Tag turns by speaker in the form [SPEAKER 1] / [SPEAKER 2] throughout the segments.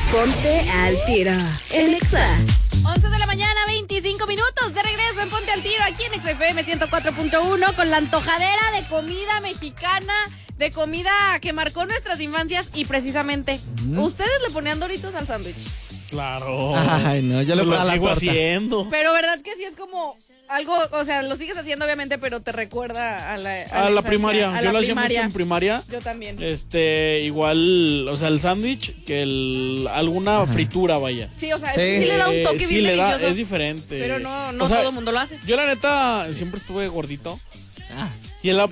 [SPEAKER 1] Ponte al tiro en Exa.
[SPEAKER 2] 11 de la mañana, 25 minutos. De regreso en Ponte al Tiro, aquí en XFM 104.1, con la antojadera de comida mexicana, de comida que marcó nuestras infancias. Y precisamente, ¿ustedes le ponían Doritos al sándwich?
[SPEAKER 3] Claro.
[SPEAKER 4] Ay, no, yo lo
[SPEAKER 3] sigo haciendo.
[SPEAKER 2] Pero verdad que sí es como algo, o sea, lo sigues haciendo obviamente, pero te recuerda a la
[SPEAKER 3] primaria.
[SPEAKER 2] A
[SPEAKER 3] Yo
[SPEAKER 2] la
[SPEAKER 3] lo hacía mucho
[SPEAKER 2] primaria.
[SPEAKER 3] en primaria.
[SPEAKER 2] Yo también.
[SPEAKER 3] Igual, o sea, el sándwich que alguna fritura, vaya.
[SPEAKER 2] Sí, o sea,
[SPEAKER 4] Sí.
[SPEAKER 2] sí le da un toque
[SPEAKER 3] Sí
[SPEAKER 2] bien
[SPEAKER 3] le da,
[SPEAKER 2] delicioso.
[SPEAKER 3] es diferente.
[SPEAKER 2] Pero no
[SPEAKER 3] O sea,
[SPEAKER 2] todo el mundo lo hace.
[SPEAKER 3] Yo la neta siempre estuve gordito.
[SPEAKER 4] Ah,
[SPEAKER 3] Y en la,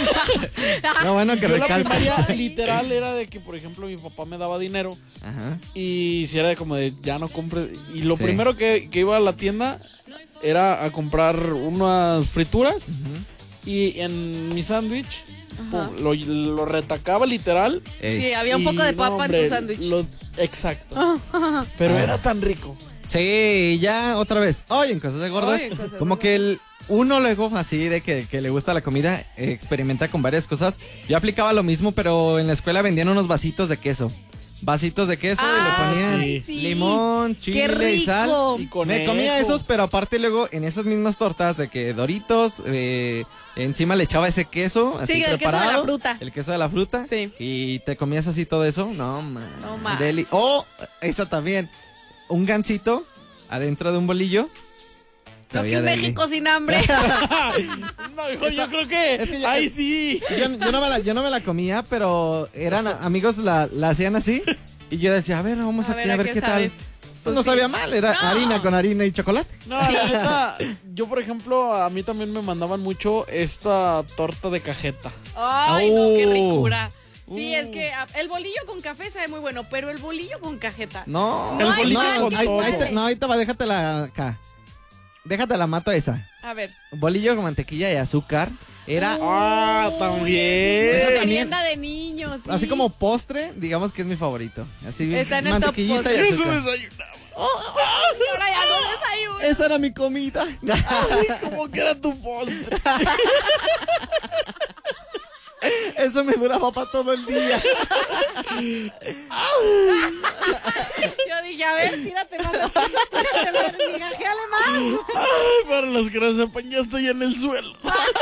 [SPEAKER 4] no, bueno, que
[SPEAKER 3] yo en la
[SPEAKER 4] recalcas.
[SPEAKER 3] primaria literal era de que, por ejemplo, mi papá me daba dinero.
[SPEAKER 4] Ajá.
[SPEAKER 3] Y si era de como de ya no compres. Y lo
[SPEAKER 4] Sí.
[SPEAKER 3] primero que iba a la tienda era a comprar unas frituras. Y en mi sándwich
[SPEAKER 2] Ajá.
[SPEAKER 3] lo retacaba literal.
[SPEAKER 2] Sí, había un poco de papa en tu sándwich.
[SPEAKER 3] Exacto. Pero era tan rico.
[SPEAKER 4] Sí, ya otra vez. Hoy en Cosas de Gordos.
[SPEAKER 2] Hoy en Cosas de
[SPEAKER 4] Como
[SPEAKER 2] Gordos.
[SPEAKER 4] que uno luego así de que le gusta la comida, experimenta con varias cosas. Yo aplicaba lo mismo, pero en la escuela vendían unos vasitos de queso. Vasitos de queso y le ponían
[SPEAKER 2] Ay, sí.
[SPEAKER 4] limón,
[SPEAKER 2] ¡Qué
[SPEAKER 4] chile y sal.
[SPEAKER 2] rico!
[SPEAKER 3] Y con
[SPEAKER 4] Me comía
[SPEAKER 3] eso.
[SPEAKER 4] esos, pero aparte luego en esas mismas tortas de que Doritos, encima le echaba ese queso así
[SPEAKER 2] Sí, el queso de
[SPEAKER 4] preparado.
[SPEAKER 2] la fruta.
[SPEAKER 4] El queso de la fruta.
[SPEAKER 2] Sí.
[SPEAKER 4] Y te comías así todo eso. No, man.
[SPEAKER 2] No, man.
[SPEAKER 4] O, esa también, un gansito adentro de un bolillo.
[SPEAKER 2] No, que
[SPEAKER 4] Sabía deli.
[SPEAKER 2] México sin hambre.
[SPEAKER 3] No, hijo, yo creo que.
[SPEAKER 4] es que yo-
[SPEAKER 3] ¡Ay, sí!
[SPEAKER 4] Yo no me la comía, pero eran amigos, la hacían así. Y yo decía, a ver, vamos
[SPEAKER 2] A
[SPEAKER 4] aquí
[SPEAKER 2] ver,
[SPEAKER 4] a
[SPEAKER 2] ¿a
[SPEAKER 4] ver
[SPEAKER 2] qué
[SPEAKER 4] qué
[SPEAKER 2] sabe?
[SPEAKER 4] tal. Pues
[SPEAKER 2] Pues
[SPEAKER 4] no
[SPEAKER 2] sí.
[SPEAKER 4] sabía mal, era
[SPEAKER 2] No.
[SPEAKER 4] harina con harina y chocolate.
[SPEAKER 3] No, la neta, yo por ejemplo, a mí también me mandaban mucho esta torta de cajeta.
[SPEAKER 2] Ay, no, qué ricura.
[SPEAKER 4] Uh.
[SPEAKER 2] Sí, es que el bolillo con café sabe muy bueno, pero el bolillo con cajeta.
[SPEAKER 4] No,
[SPEAKER 2] No hay
[SPEAKER 4] no,
[SPEAKER 2] mal que iguale.
[SPEAKER 4] no, ahí te va, déjatela acá. Déjatela mato esa.
[SPEAKER 2] A ver.
[SPEAKER 4] Bolillo con mantequilla y azúcar. Era
[SPEAKER 3] Ah, también.
[SPEAKER 4] Esa también.
[SPEAKER 2] Merienda de niños. Sí.
[SPEAKER 4] así como postre, digamos que es mi favorito. Así
[SPEAKER 2] Está en el top
[SPEAKER 4] mantequillita
[SPEAKER 2] postre.
[SPEAKER 4] y
[SPEAKER 3] Eso
[SPEAKER 4] azúcar.
[SPEAKER 3] desayunaba.
[SPEAKER 2] Ahora ya no desayuno.
[SPEAKER 4] Esa era mi comida.
[SPEAKER 3] Como que era tu postre.
[SPEAKER 4] Eso me duraba para todo el día.
[SPEAKER 2] Yo dije, a ver, tírate más. Tírate más, migajeale más.
[SPEAKER 3] Ay, para los que no sepan, ya estoy en el suelo.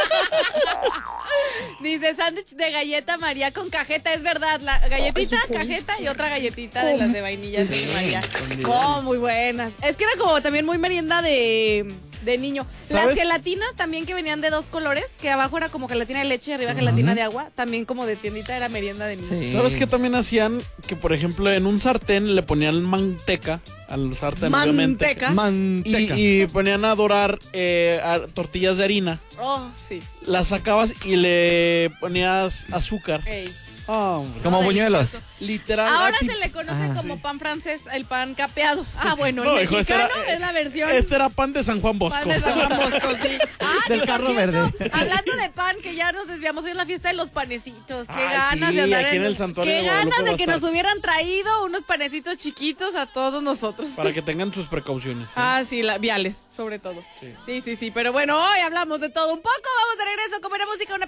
[SPEAKER 2] Dice sándwich de galleta María con cajeta, es verdad, la galletita, cajeta y otra galletita de las de vainilla de María. Oh, muy buenas. Es que era como también muy merienda de niño.
[SPEAKER 3] ¿Sabes?
[SPEAKER 2] Las gelatinas también que venían de dos colores, que abajo era como gelatina de leche y arriba gelatina de agua, también como de tiendita era merienda de niño.
[SPEAKER 4] Sí.
[SPEAKER 3] ¿Sabes qué también hacían? Que por ejemplo en un sartén le ponían manteca al sartén, obviamente.
[SPEAKER 2] Manteca.
[SPEAKER 4] Manteca.
[SPEAKER 3] Y ponían a dorar tortillas de harina.
[SPEAKER 2] Oh, sí.
[SPEAKER 3] Las sacabas y le ponías azúcar.
[SPEAKER 2] Ey.
[SPEAKER 3] Ah, hombre.
[SPEAKER 4] Como buñuelos.
[SPEAKER 3] Literal.
[SPEAKER 2] Ahora
[SPEAKER 3] aquí-
[SPEAKER 2] se le conoce
[SPEAKER 4] Ah,
[SPEAKER 2] como
[SPEAKER 4] sí.
[SPEAKER 2] pan francés, el pan capeado. Ah, bueno,
[SPEAKER 3] No,
[SPEAKER 2] el
[SPEAKER 3] hijo,
[SPEAKER 2] mexicano es la versión.
[SPEAKER 3] Este era pan de San Juan Bosco.
[SPEAKER 2] Pan de San Juan Bosco, sí.
[SPEAKER 4] Del
[SPEAKER 2] que por
[SPEAKER 4] carro
[SPEAKER 2] cierto,
[SPEAKER 4] verde.
[SPEAKER 2] Hablando de pan, que ya nos desviamos, hoy es la fiesta de los panecitos. Qué
[SPEAKER 3] Ay,
[SPEAKER 2] ganas
[SPEAKER 3] sí,
[SPEAKER 2] de andar
[SPEAKER 3] aquí en el santuario
[SPEAKER 2] Qué
[SPEAKER 3] de Guadalupe
[SPEAKER 2] ganas
[SPEAKER 3] va
[SPEAKER 2] de
[SPEAKER 3] a
[SPEAKER 2] que
[SPEAKER 3] estar.
[SPEAKER 2] nos hubieran traído unos panecitos chiquitos a todos nosotros.
[SPEAKER 3] Para que tengan sus precauciones. ¿eh?
[SPEAKER 2] Ah, sí, viales, sobre todo.
[SPEAKER 3] Sí.
[SPEAKER 2] Sí, sí, sí. Pero bueno, hoy hablamos de todo un poco. Vamos de regreso, comer música, una